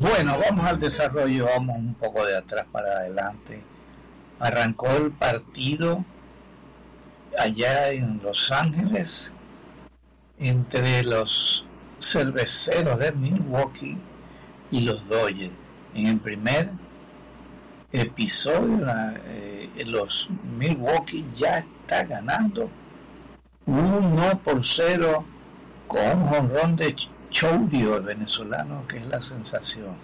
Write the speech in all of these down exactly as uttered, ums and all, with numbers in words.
Bueno, vamos al desarrollo, vamos un poco de atrás para adelante. Arrancó el partido allá en Los Ángeles entre los cerveceros de Milwaukee y los Dodgers. En el primer episodio, eh, los Milwaukee ya está ganando uno por cero con un jonrón de Chourio, el venezolano, que es la sensación.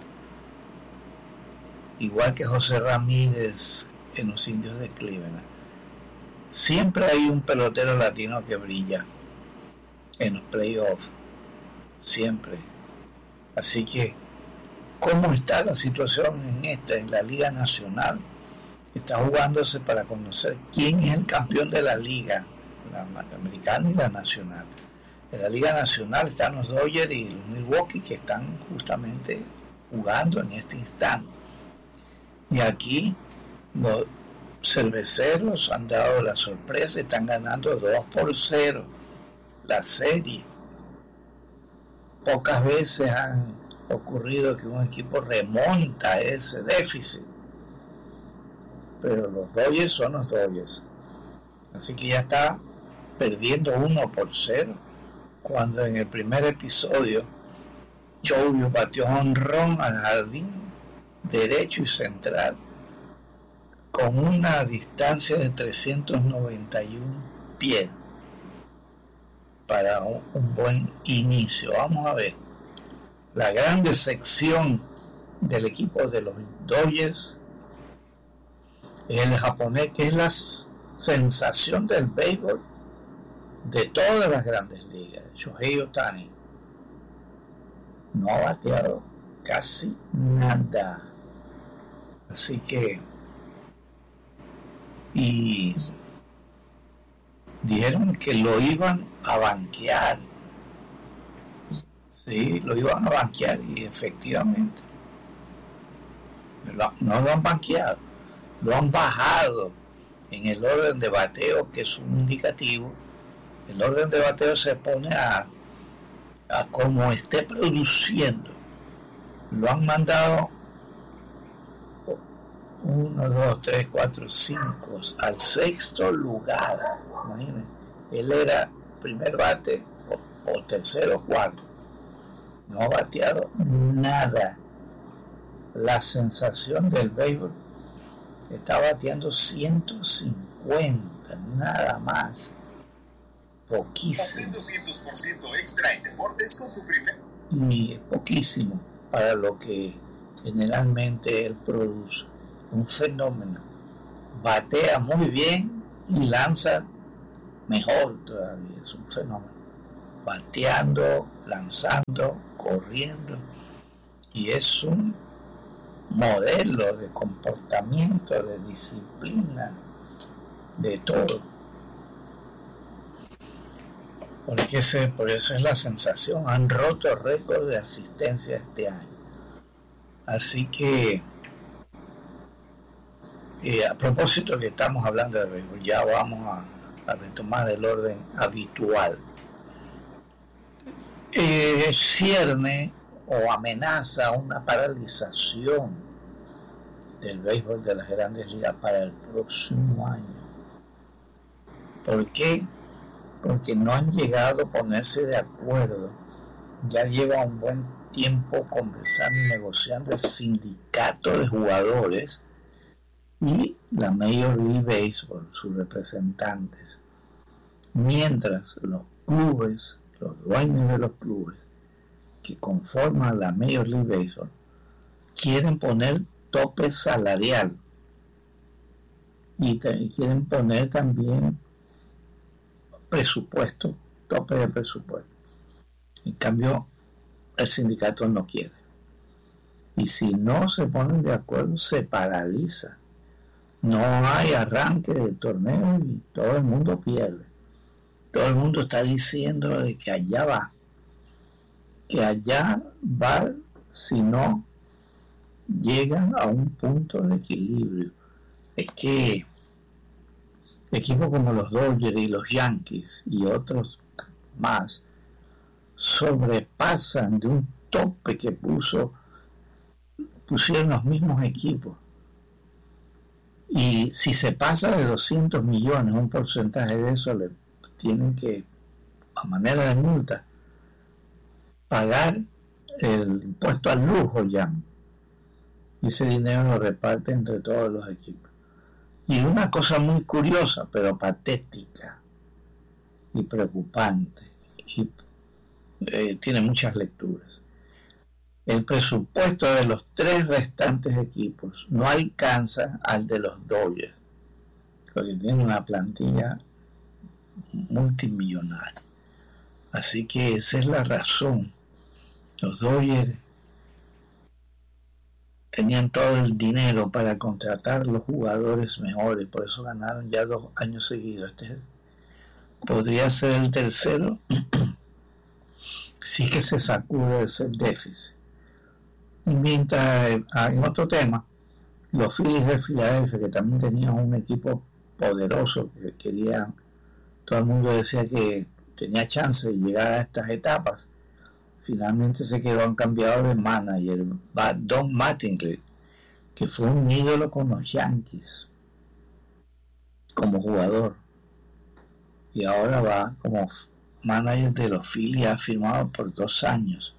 Igual que José Ramírez en los Indios de Cleveland. Siempre hay un pelotero latino que brilla en los playoffs. Siempre. Así que, ¿cómo está la situación en esta, en la Liga Nacional? Está jugándose para conocer quién es el campeón de la Liga, la americana y la nacional. En la Liga Nacional están los Dodgers y los Milwaukee, que están justamente jugando en este instante. Y aquí los cerveceros han dado la sorpresa, están ganando dos por cero la serie. Pocas veces han ocurrido que un equipo remonta ese déficit, pero los Dodgers son los Dodgers. Así que ya está perdiendo uno por cero, cuando en el primer episodio Chourio batió jonrón al jardín derecho y central con una distancia de trescientos noventa y uno pies para un, un buen inicio. Vamos a ver la gran decepción del equipo de los Dodgers, el japonés, que es la sensación del béisbol de todas las grandes ligas, Shohei Ohtani. No ha bateado casi nada. Así que, y dijeron que lo iban a banquear. Sí, lo iban a banquear y efectivamente no lo han banqueado, lo han bajado en el orden de bateo, que es un indicativo. El orden de bateo se pone a, a como esté produciendo. Lo han mandado uno, dos, tres, cuatro, cinco al sexto lugar. Imagínense, él era primer bate o, o tercero o cuarto. No ha bateado nada. La sensación del béisbol está bateando ciento cincuenta, nada más. Poquísimo. doscientos por ciento extra en deportes con tu primer. Y es poquísimo para lo que generalmente él produce. Un fenómeno. Batea muy bien y lanza mejor todavía. Es un fenómeno. Bateando, lanzando, corriendo. Y es un modelo de comportamiento, de disciplina, de todo. Porque ese, por eso es la sensación. Han roto récord de asistencia este año. Así que, eh, a propósito que estamos hablando de béisbol, ya vamos a, a retomar el orden habitual. Eh, cierne o amenaza una paralización del béisbol de las grandes ligas para el próximo año. ¿Por qué? Porque no han llegado a ponerse de acuerdo. Ya lleva un buen tiempo conversando y negociando el sindicato de jugadores y la Major League Baseball, sus representantes. Mientras los clubes, los dueños de los clubes que conforman la Major League Baseball quieren poner tope salarial y, te, y quieren poner también presupuesto, tope de presupuesto. En cambio, el sindicato no quiere. Y si no se ponen de acuerdo, se paraliza. No hay arranque de torneo y todo el mundo pierde. Todo el mundo está diciendo de que allá va. Que allá va si no llegan a un punto de equilibrio. Es que equipos como los Dodgers y los Yankees y otros más sobrepasan de un tope que puso pusieron los mismos equipos. Y si se pasa de doscientos millones, un porcentaje de eso le tienen que, a manera de multa, pagar el impuesto al lujo ya. Y ese dinero lo reparte entre todos los equipos. Y una cosa muy curiosa, pero patética y preocupante, y eh, tiene muchas lecturas. El presupuesto de los tres restantes equipos no alcanza al de los Dodgers, porque tienen una plantilla multimillonaria. Así que esa es la razón. Los Dodgers tenían todo el dinero para contratar los jugadores mejores, por eso ganaron ya dos años seguidos. Este podría ser el tercero sí que se sacude de ese déficit. Y mientras, en otro tema, los Phillies de Filadelfia, que también tenían un equipo poderoso, que querían, todo el mundo decía que tenía chance de llegar a estas etapas, finalmente se quedó, han cambiado de manager, Don Mattingly, que fue un ídolo con los Yankees como jugador, y ahora va como manager de los Phillies, ha firmado por dos años.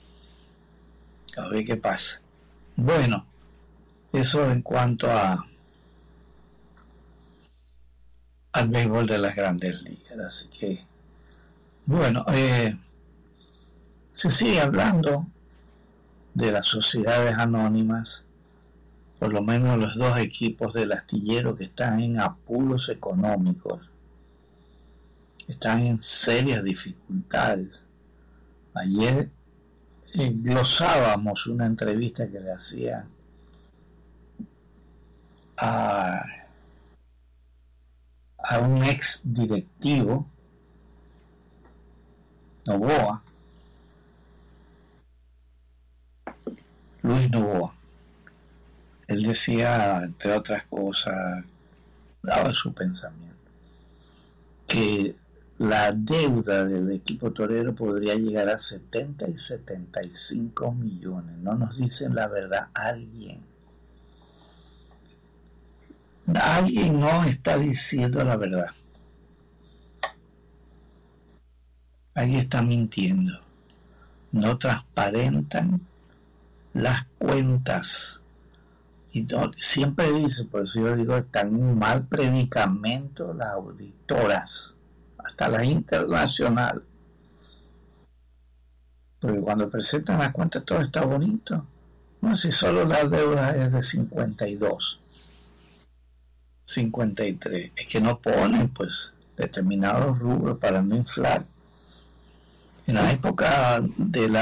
A ver qué pasa. Bueno, eso en cuanto a al béisbol de las Grandes Ligas. Así que, bueno, eh, se sigue hablando de las sociedades anónimas, por lo menos los dos equipos del astillero que están en apuros económicos, están en serias dificultades. Ayer eh, glosábamos una entrevista que le hacía a, a un ex directivo, Novoa, Luis Novoa. Él decía, entre otras cosas, daba su pensamiento, que la deuda del equipo torero podría llegar a setenta y setenta y cinco millones. No nos dicen la verdad. Alguien. Alguien no está diciendo la verdad. Alguien está mintiendo. No transparentan las cuentas. Y no, siempre dice, por eso yo digo, están en un mal predicamento las auditoras, hasta las internacionales, porque cuando presentan las cuentas todo está bonito. No, si solo la deuda es de cincuenta y dos, cincuenta y tres, es que no ponen pues determinados rubros para no inflar. En la época de la